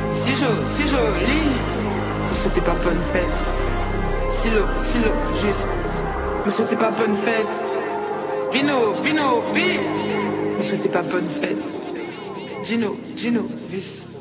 Si joli. Me souhaitez pas bonne fête. Silo, juste. Me souhaitez pas bonne fête. Vino, vi. Me souhaitez pas bonne fête. Gino, vis.